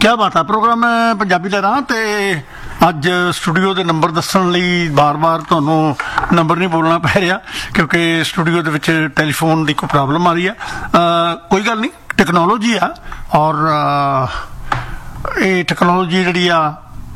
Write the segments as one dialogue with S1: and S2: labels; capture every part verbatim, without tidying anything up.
S1: क्या बात है। प्रोग्राम मैं पंजाबी लहरां ते अज स्टूडियो के नंबर दस्सण लई बार बार तुहानूं नंबर नहीं बोलना पै रहा क्योंकि स्टूडियो दे विच टैलीफोन की कोई प्रॉब्लम आ रही है। आ, कोई गल नहीं, टैक्नोलॉजी आ और ये टैक्नोलॉजी जिहड़ी आ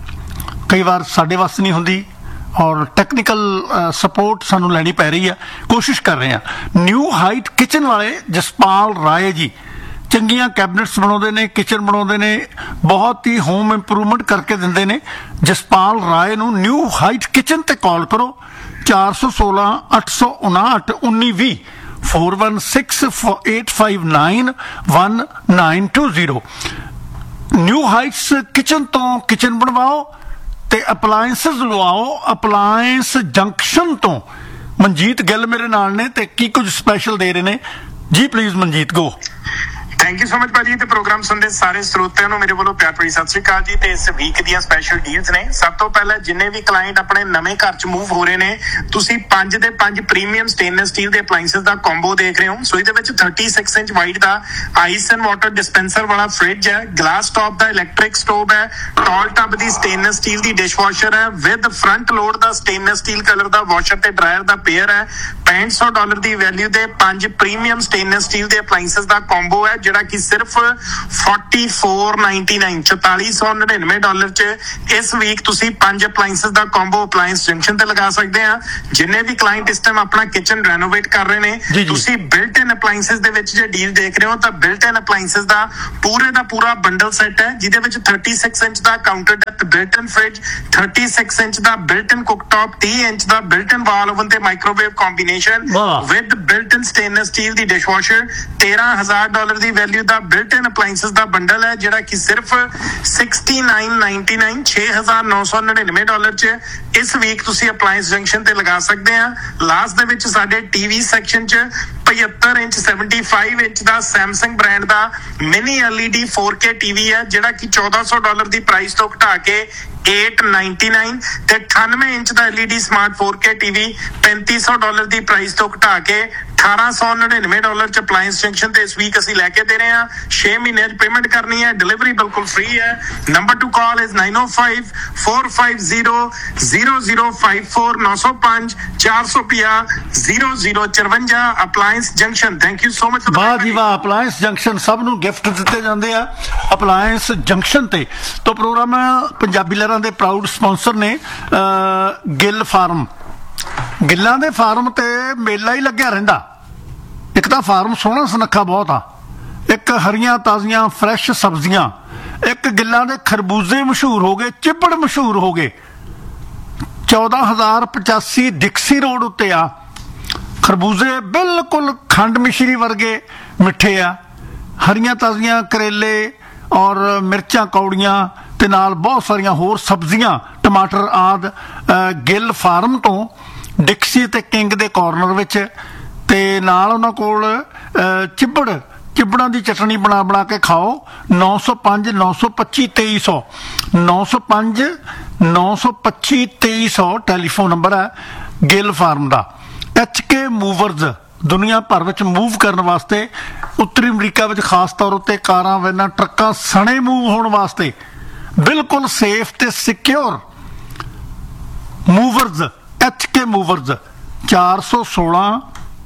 S1: कई बार साडे वास्ते नहीं हुंदी और टैक्नीकल सपोर्ट सानू लैनी पै रही है। कोशिश कर रहे हैं। न्यू हाइट किचन वाले जसपाल राय जी चंगियां कैबिनेट्स बनाते ने, किचन बनाते ने, बहुत ही होम इंप्रूवमेंट करके देंदे ने। जसपाल राय नू न्यू हाइट किचन ते कॉल करो चार सौ सोलह अठ सौ उनाहठ उन्नी भी four one six eight five nine one nine to zero. New Heights kitchen तो किचन बनवाओ ते अपलायंसिस लवाओ। अपलायंस जंक्शन तो मनजीत गिल मेरे नाल ने ते की कुछ स्पैशल दे रहे ने जी। Please Manjeet go.
S2: Thank you so much भाजी। ते प्रोग्राम सुनते सारे श्रोतिਆਂ ਨੂੰ ਮੇਰੇ ਵੱਲੋਂ ਪਿਆਰ ਭਰੀ ਸਤਿ ਸ਼੍ਰੀ ਅਕਾਲ ਜੀ। ਤੇ ਇਸ ਵੀਕ ਦੀਆਂ ਸਪੈਸ਼ਲ ਡੀਲਸ ਨੇ। ਸਭ ਤੋਂ ਪਹਿਲਾਂ ਜਿੰਨੇ ਵੀ ਕਲਾਇੰਟ ਆਪਣੇ ਨਵੇਂ ਘਰ 'ਚ ਮੂਵ ਹੋ ਰਹੇ ਨੇ, ਤੁਸੀਂ ਪੰਜ ਦੇ ਪੰਜ ਪ੍ਰੀਮੀਅਮ ਸਟੇਨਲੈਸ ਸਟੀਲ ਦੇ ਅਪਲਾਈਐਂਸਸ ਦਾ ਕੰਬੋ ਦੇਖ ਰਹੇ ਹੋ। ਸੋ ਇਹਦੇ ਵਿੱਚ ਛੱਤੀ inch wide the ice and water dispenser ਵਾਲਾ ਫ੍ਰਿਜ ਹੈ, ਗਲਾਸ ਟੌਪ ਦਾ ਇਲੈਕਟ੍ਰਿਕ ਸਟੋਵ ਹੈ, ਟਾਲ ਟੱਬ ਦੀ ਸਟੇਨਲੈਸ ਸਟੀਲ ਦੀ ਡਿਸ਼ਵਾਸ਼ਰ ਹੈ with front load the stainless steel colour the washer ਤੇ ਡਰਾਇਰ ਦਾ ਪੇਅਰ ਹੈ। ਪੈਂਹਠ ਸੌ ਡਾਲਰ ਦੀ ਵੈਲਿਊ ਦੇ ਪੰਜ ਪ੍ਰੀਮੀਅਮ ਸਟੇਨਲੈਸ ਸਟੀਲ ਦੇ ਅਪਲਾਈਐਂਸਸ ਦਾ ਕੰਬੋ ਹੈ ਜਿਹੜਾ ਕਿ ਸਿਰਫ फोर्टी फोर नाइनटी नाइन चौताली सौ नड़िनवे डॉलर च इस वीक तुसी पंज अपलायंसेस दा कॉम्बो अपलायंस जंक्शन ते लगा सकते हैं। जिन्ने भी क्लाइंट इस टाइम अपना किचन रेनोवेट कर रहे ने, तुसी built in अपलायंसेस they which J deal देख रहे हो तो बिल्ट इन अपलायंसेस दा पूरे दा पूरा बंडल सेट है जिहदे विच छत्तीस इंच दा counter depth built in fridge, छत्तीस इंच दा बिल्ट इन कुकटॉप, तीस इंच दा बिल्ट इन वॉल ओवन ते microwave combination with built in stainless steel the dishwasher. तेरह हजार डॉलर दी वैल्यू दा बिल्ट इन अपलायंसेस दा बंडल है जिहड़ा कि सिर्फ सिक्सटी नाइन नाइनटी नाइन छे हजार नौ सौ नड़िनवे डॉलर च इस वीक तुसी अपलायंस जंक्शन ते लगा सकते हैं। लास्ट दे विच साडे टीवी सैक्शन च पचहत्तर इंच सैवनटी फाइव इंच दा सैमसंग ब्रांड दा मिनी एलईडी फोर के टीवी है जिहड़ा कि चौदह सौ डॉलर दी प्राइस तो घटा के एट नाइनटी नाइन ते अठानवे इंच दा एलईडी स्मार्ट फोर के टीवी पैंती सौ डॉलर दी प्राइस तो घटा के अठारह सौ नड़िनवे डॉलर च अपलायंस जंक्शन ते इस वीक असीं लैके दे रहे हैं। छे महीने पेमेंट करनी है, डिलीवरी बिल्कुल फ्री है। Number two call is nine O five four five zero zero zero five four नौ सौ पांच चार सौ पिया zero zero चरवंजा अपलायंस junction. Thank you so much.
S1: वाह जी वाह। अपलायंस जंक्शन सब नूं गिफ्ट दिते जांदे आ अपलायंस जंक्शन ते। तो प्रोग्राम पंजाबी लहरां दे प्राउड स्पॉन्सर ने गिल फार्म। गिल्लां दे फार्म ते मेला ही लग्या रहिंदा। एक तो फार्म सोहना सुनक्खा बहुत आ, एक हरियां ताज़ियां फ्रैश सब्जियां, एक गिल्लां दे खरबूजे मशहूर हो गए, चिपड़ मशहूर हो गए। चौदह हज़ार पचासी डिक्सी रोड उत्ते आ। खरबूजे बिल्कुल खंड मिश्री वर्गे मिठे आ। हरियां ताज़ियां करेले और मिर्चां कौड़ियां ते नाल बहुत सारियां होर सब्जियां टमाटर आदि गिल फार्म तो डिक्सी ते किंग दे कॉर्नर विच ते नाल उन्हां कोल चिबड़ चिबड़ां दी चटनी बना बना के खाओ। नौ सौ पांच नौ सौ पच्ची तेई सौ नौ सौ पांच नौ सौ पच्ची तेई सौ टैलीफोन नंबर है गिल फार्म दा। एच के मूवर्स दुनिया भर विच मूव करने वास्ते, उत्तरी अमरीका विच खास तौर उत्ते कारां वैनां ट्रक्कां सणे मूव होने वास्ते बिल्कुल सेफ ते सिक्योर मूवर्स एच के मूवर्स चार सौ सोलह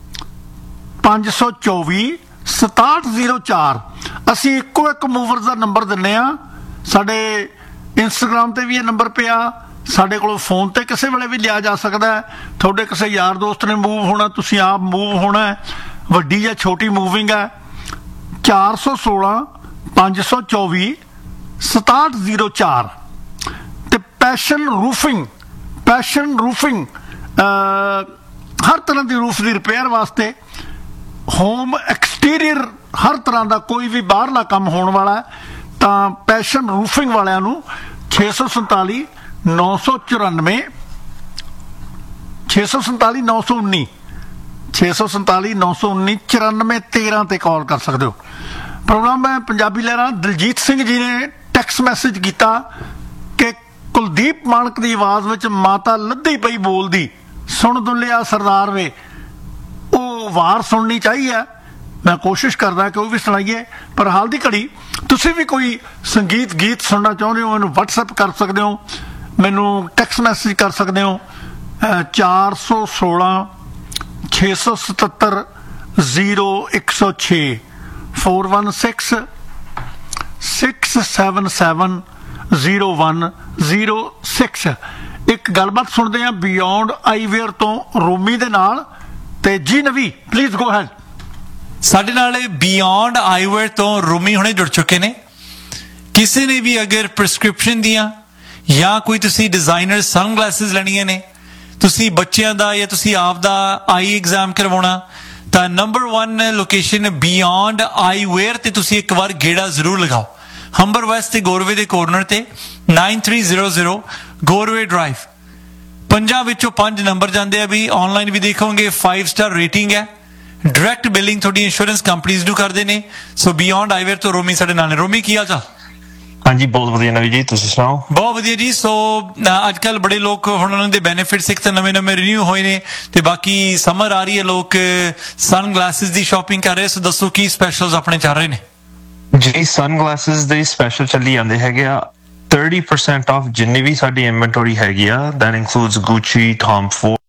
S1: पांच सौ चौबी सताहठ जीरो चार। असी इको एक मूवर्स का नंबर दिन्ने आ। साडे इंस्टाग्राम ते भी ये नंबर पिया, साडे कोल फोन ते किसी वेले भी लिया जा सकता है। थोड़े किसी यार दोस्त ने मूव होना, तुसीं आप मूव होना है, वड्डी या छोटी मूविंग है। चार सौ सोलह पांच सौ चौबी सताहठ जीरो चार। ते पैशन रूफिंग पैशन रूफिंग हर तरह की रूफ की रिपेयर वास्ते, होम एक्सटीरियर हर तरह का कोई भी बाहरला काम होने वाला है तो पैशन रूफिंग वालियां नूं छे सौ संताली नौ सौ चौरानवे छे सौ संताली नौ सौ उन्नी छे सौ संताली नौ सौ उन्नी चौरानवे तेरह ते कॉल कर सकते हो। प्रोग्राम मैं पंजाबी लहरां दलजीत सिंह जी ने टैक्स मैसेज किया कि कुलदीप मानक की आवाज़ में माता लद्दी पई बोलदी सुन दुलिया सरदार वे, वो वार सुननी चाहिए। ਮੈਂ ਕੋਸ਼ਿਸ਼ ਕਰਦਾ ਕਿ ਉਹ ਵੀ ਸੁਣਾਈਏ। ਪਰ ਹਾਲ ਦੀ ਘੜੀ ਤੁਸੀਂ ਵੀ ਕੋਈ ਸੰਗੀਤ ਗੀਤ ਸੁਣਨਾ ਚਾਹੁੰਦੇ ਹੋ, ਮੈਨੂੰ WhatsApp ਕਰ ਸਕਦੇ ਹੋ, ਮੈਨੂੰ ਟੈਕਸਟ ਮੈਸੇਜ ਕਰ ਸਕਦੇ ਹੋ ਚਾਰ ਸੌ ਸੋਲਾਂ ਛੇ ਸੌ ਸਤੱਤਰ ਜ਼ੀਰੋ ਇੱਕ ਸੌ ਛੇ four one six six seven seven zero one zero six. ਇੱਕ ਗੱਲਬਾਤ ਸੁਣਦੇ ਹਾਂ ਬਿਯੋਂਡ ਆਈਵੇਅਰ ਤੋਂ ਰੋਮੀ ਦੇ ਨਾਲ। ਤੇ ਜੀ ਨਵੀ ਪਲੀਜ਼ ਗੋ ਹੈਡ।
S3: ਸਾਡੇ ਨਾਲ ਬਿਯੋਂਡ ਆਈਵੇਅਰ ਤੋਂ ਰੋਮੀ ਹੁਣੇ ਜੁੜ ਚੁੱਕੇ ਨੇ। ਕਿਸੇ ਨੇ ਵੀ ਅਗਰ ਪ੍ਰਿਸਕ੍ਰਿਪਸ਼ਨ ਦੀਆਂ ਜਾਂ ਕੋਈ ਤੁਸੀਂ ਡਿਜ਼ਾਈਨਰ ਸਨਗਲਾਸਿਸ ਲੈਣੀਆਂ ਨੇ, ਤੁਸੀਂ ਬੱਚਿਆਂ ਦਾ ਜਾਂ ਤੁਸੀਂ ਆਪ ਦਾ ਆਈ ਐਗਜ਼ਾਮ ਕਰਵਾਉਣਾ, ਤਾਂ ਨੰਬਰ ਵਨ ਲੋਕੇਸ਼ਨ ਬਿਯੋਂਡ ਆਈਵੇਅਰ ਤੇ ਤੁਸੀਂ ਇੱਕ ਵਾਰ ਗੇੜਾ ਜ਼ਰੂਰ ਲਗਾਓ। ਹੰਬਰ ਵੈਸਟ ਤੇ ਗੋਰਵੇ ਦੇ ਕੋਰਨਰ ਤੇ nine three zero zero ਗੋਰਵੇ drive. ਪੰਜਾਂ ਵਿੱਚੋਂ ਪੰਜ ਨੰਬਰ ਜਾਂਦੇ ਆ ਵੀ। ਆਨਲਾਈਨ ਵੀ ਦੇਖੋਗੇ ਫਾਈਵ ਸਟਾਰ ਰੇਟਿੰਗ ਹੈ। ਡਾਇਰੈਕਟ ਬਿਲਿੰਗ ਤੁਹਾਡੀ ਇੰਸ਼ੋਰੈਂਸ ਕੰਪਨੀਜ਼ ਨੂੰ ਕਰਦੇ ਨੇ। ਸੋ ਬਿਯੋਂਡ ਆਈਵੇਅਰ ਤੋਂ ਰੋਮੀ ਸਾਡੇ ਨਾਲ ਨੇ। ਰੋਮੀ ਕੀ ਹਾਲ ਚਾਲ?
S4: ਹਾਂਜੀ ਬਹੁਤ ਵਧੀਆ ਨਵੀ ਜੀ, ਤੁਸੀਂ ਸੁਣਾਓ?
S3: ਬਹੁਤ ਵਧੀਆ ਜੀ। ਸੋ ਅੱਜ ਕੱਲ ਬੜੇ ਲੋਕ ਹੁਣ ਉਹਨਾਂ ਦੇ ਬੈਨੀਫਿਟਸ ਇੱਕ ਤਾਂ ਨਵੇਂ ਨਵੇਂ ਰਿਨਿਊ ਹੋਏ ਨੇ ਤੇ ਬਾਕੀ ਸਮਰ ਆ ਰਹੀ ਹੈ, ਲੋਕ ਸਨ ਗਲਾਸਿਸ ਦੀ ਸ਼ਾਪਿੰਗ ਕਰ ਰਹੇ। ਸੋ ਦੱਸੋ ਕੀ ਸਪੈਸ਼ਲਸ ਆਪਣੇ ਚੱਲ ਰਹੇ ਨੇ?
S4: ਜੀ ਸਨ ਗਲਾਸਿਸ ਦੇ ਸਪੈਸ਼ਲ ਚੱਲੀ ਜਾਂਦੇ ਹੈਗੇ ਆ। thirty percent ਆਫ ਜਿੰਨੀ ਵੀ ਸਾਡੀ ਇਨਵੈਂਟਰੀ ਹੈਗੀ ਆ, ਦੈਟ ਇਨਕਲੂਡਸ ਗੁੱਚੀ, ਟੌਮ ਫੋਰਡ,